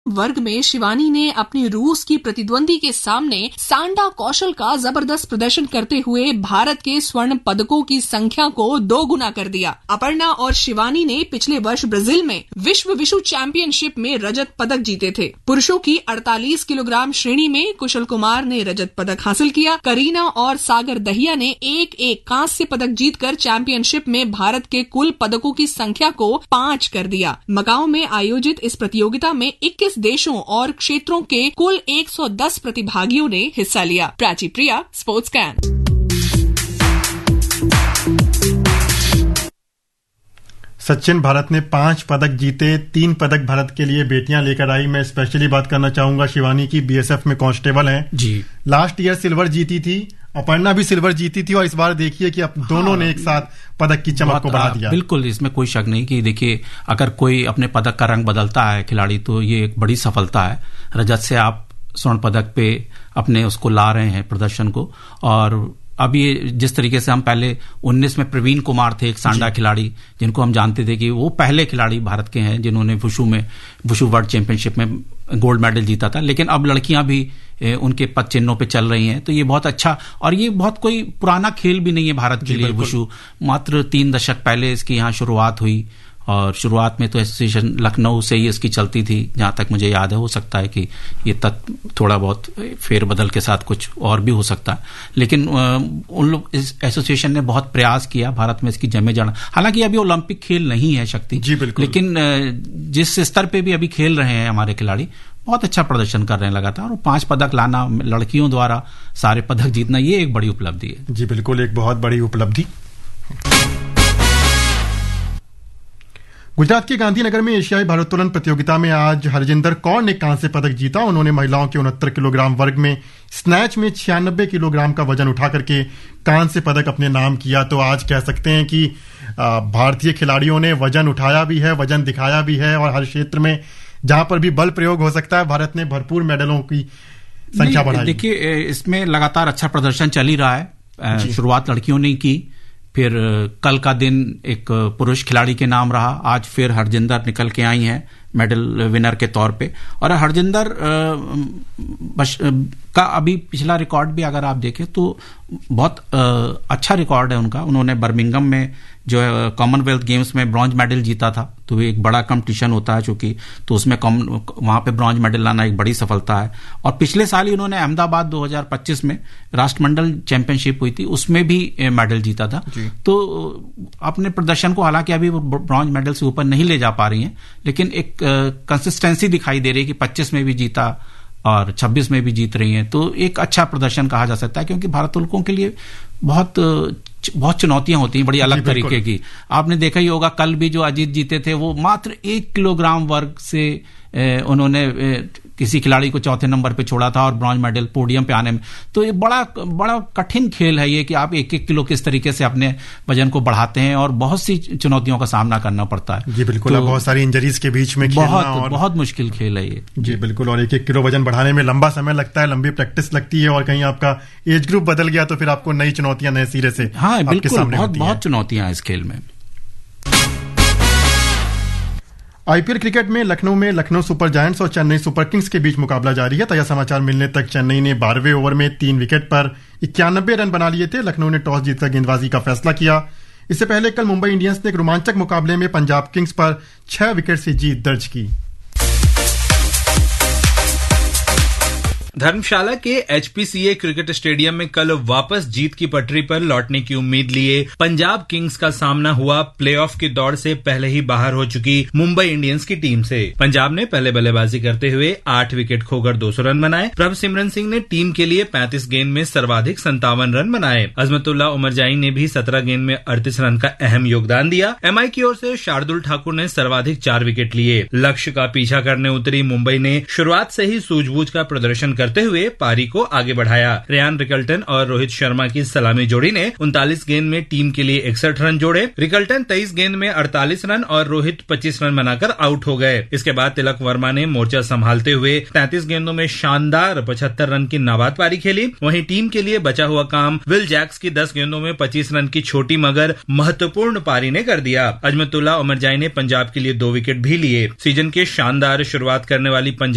वर्ग में शिवानी ने अपनी रूस की प्रतिद्वंदी के सामने सांडा कौशल का जबरदस्त प्रदर्शन करते हुए भारत के स्वर्ण पदकों की संख्या को 2 गुना कर दिया। अपर्णा और शिवानी ने पिछले वर्ष ब्राजील में विश्व विशु चैंपियनशिप में रजत पदक जीते थे। पुरुषों की 48 किलोग्राम श्रेणी में कुशल कुमार ने रजत पदक हासिल किया। करीना और सागर दहिया ने एक कांस्य पदक जीतकर चैंपियनशिप में भारत के कुल पदकों की संख्या को 5 कर दिया। मकाओ में आयोजित इस प्रतियोगिता में 21 देशों और क्षेत्रों के कुल 110 प्रतिभागियों ने हिस्सा लिया। प्राची प्रिया, स्पोर्ट्स कैन। सचिन, भारत ने 5 पदक जीते, 3 पदक भारत के लिए बेटियां लेकर आई। मैं स्पेशली बात करना चाहूंगा शिवानी की, बीएसएफ में कांस्टेबल हैं जी। लास्ट ईयर सिल्वर जीती थी, अपर्णा भी सिल्वर जीती थी और इस बार देखिए कि अब दोनों ने एक साथ पदक की चमक को बढ़ा दिया। बिल्कुल, इसमें कोई शक नहीं कि देखिए अगर कोई अपने पदक का रंग बदलता है खिलाड़ी तो ये एक बड़ी सफलता है। रजत से आप स्वर्ण पदक पे अपने उसको ला रहे हैं प्रदर्शन को। और अब ये जिस तरीके से हम पहले 19 में प्रवीण कुमार थे, एक सांडा खिलाड़ी जिनको हम जानते थे कि वो पहले खिलाड़ी भारत के हैं जिन्होंने वुशु वर्ल्ड चैंपियनशिप में गोल्ड मेडल जीता था। लेकिन अब लड़कियां भी उनके पद चिन्हों पे चल रही हैं, तो ये बहुत अच्छा। और ये बहुत कोई पुराना खेल भी नहीं है भारत के लिए। वुशु मात्र 3 दशक पहले इसकी यहाँ शुरुआत हुई और शुरुआत में तो एसोसिएशन लखनऊ से ही इसकी चलती थी, जहां तक मुझे याद है। हो सकता है कि ये थोड़ा बहुत फेरबदल के साथ कुछ और भी हो सकता है, लेकिन उन लोग इस एसोसिएशन ने बहुत प्रयास किया भारत में इसकी जमे जाना। हालांकि अभी ओलंपिक खेल नहीं है शक्ति जी, बिल्कुल, लेकिन जिस स्तर पे भी अभी खेल रहे हैं हमारे खिलाड़ी बहुत अच्छा प्रदर्शन कर रहे हैं लगातार। और 5 पदक लाना, लड़कियों द्वारा सारे पदक जीतना, ये एक बड़ी उपलब्धि है जी। बिल्कुल, एक बहुत बड़ी उपलब्धि। गुजरात के गांधीनगर में एशियाई भारोत्तोलन प्रतियोगिता में आज हरजिंदर कौर ने कांस्य पदक जीता। उन्होंने महिलाओं के 69 किलोग्राम वर्ग में स्नैच में 96 किलोग्राम का वजन उठा करके कांस्य पदक अपने नाम किया। तो आज कह सकते हैं कि भारतीय खिलाड़ियों ने वजन उठाया भी है, वजन दिखाया भी है, और हर क्षेत्र में जहां पर भी बल प्रयोग हो सकता है भारत ने भरपूर मेडलों की संख्या बढ़ाई। देखिए, इसमें लगातार अच्छा प्रदर्शन चल ही रहा है। शुरुआत लड़कियों ने की, फिर कल का दिन एक पुरुष खिलाड़ी के नाम रहा। आज फिर हरजिंदर निकल के आई हैं मेडल विनर के तौर पे। और हरजिंदर का अभी पिछला रिकॉर्ड भी अगर आप देखें तो बहुत अच्छा रिकॉर्ड है उनका। उन्होंने बर्मिंघम में जो है कॉमनवेल्थ गेम्स में ब्रॉन्ज मेडल जीता था, तो एक बड़ा कंपटीशन होता है चूंकि, तो उसमें वहां पे ब्रॉन्ज मेडल लाना एक बड़ी सफलता है। और पिछले साल ही उन्होंने अहमदाबाद 2025 में राष्ट्रमंडल चैंपियनशिप हुई थी, उसमें भी मेडल जीता था। तो अपने प्रदर्शन को हालांकि अभी वो ब्रॉन्ज मेडल से ऊपर नहीं ले जा पा रही हैं, लेकिन एक कंसिस्टेंसी दिखाई दे रही है कि 25 में भी जीता और 26 में भी जीत रही हैं। तो एक अच्छा प्रदर्शन कहा जा सकता है, क्योंकि भारोत्तोलकों के लिए बहुत चुनौतियां होती हैं बड़ी अलग तरीके की। आपने देखा ही होगा कल भी जो अजीत जीते थे वो मात्र 1 किलोग्राम वर्ग से उन्होंने किसी खिलाड़ी को चौथे नंबर पे छोड़ा था और ब्रॉन्ज मेडल पोडियम पे आने में। तो ये बड़ा कठिन खेल है ये कि आप 1-1 किलो किस तरीके से अपने वजन को बढ़ाते हैं, और बहुत सी चुनौतियों का सामना करना पड़ता है जी। बिल्कुल, तो बहुत सारी इंजरीज के बीच में बहुत मुश्किल खेल है ये जी। बिल्कुल, और 1-1 किलो वजन बढ़ाने में लंबा समय लगता है, लंबी प्रैक्टिस लगती है, और कहीं आपका एज ग्रुप बदल गया तो फिर आपको नई चुनौतियां नए सिरे से आपके सामने होती हैं। बहुत चुनौतियां हैं इस खेल में। आईपीएल क्रिकेट में लखनऊ में लखनऊ सुपर जायंट्स और चेन्नई सुपर किंग्स के बीच मुकाबला जारी है। ताजा समाचार मिलने तक चेन्नई ने 12वें ओवर में 3 विकेट पर 91 रन बना लिए थे। लखनऊ ने टॉस जीतकर गेंदबाजी का फैसला किया। इससे पहले कल मुंबई इंडियंस ने एक रोमांचक मुकाबले में पंजाब किंग्स पर 6 विकेट से जीत दर्ज की। धर्मशाला के एचपीसीए क्रिकेट स्टेडियम में कल वापस जीत की पटरी पर लौटने की उम्मीद लिए पंजाब किंग्स का सामना हुआ प्लेऑफ की दौड़ से पहले ही बाहर हो चुकी मुंबई इंडियंस की टीम से। पंजाब ने पहले बल्लेबाजी करते हुए 8 विकेट खोकर 200 रन बनाए। प्रभसिमरन सिंह ने टीम के लिए 35 गेंद में सर्वाधिक 57 रन बनाए। अजमतुल्ला उमरजाई ने भी 17 गेंद में 38 रन का अहम योगदान दिया। एमआई की ओर से शार्दुल ठाकुर ने सर्वाधिक 4 विकेट लिए। लक्ष्य का पीछा करने उतरी मुंबई ने शुरुआत से ही सूझबूझ का प्रदर्शन करते हुए पारी को आगे बढ़ाया। रेयान रिकल्टन और रोहित शर्मा की सलामी जोड़ी ने 39 गेंद में टीम के लिए 61 रन जोड़े। रिकल्टन 23 गेंद में 48 रन और रोहित 25 रन बनाकर आउट हो गए। इसके बाद तिलक वर्मा ने मोर्चा संभालते हुए 33 गेंदों में शानदार 75 रन की नाबाद पारी खेली। वहीं टीम के लिए बचा हुआ काम विल जैक्स की 10 गेंदों में 25 रन की छोटी मगर महत्वपूर्ण पारी ने कर दिया। अजमतुल्ला उमरजाई ने पंजाब के लिए 2 विकेट भी लिए। सीजन के शानदार शुरुआत करने वाली पंजाब